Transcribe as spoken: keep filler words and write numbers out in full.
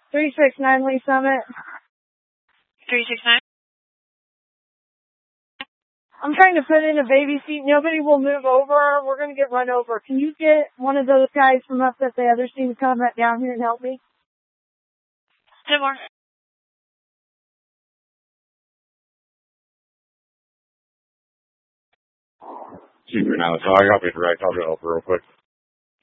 three six nine Lee Summit. three six nine? I'm trying to put in a baby seat. Nobody will move over. We're going to get run over. Can you get one of those guys from up at the other scene to come right down here and help me? Ten more. Super now, so I got me direct. I'll go over real quick.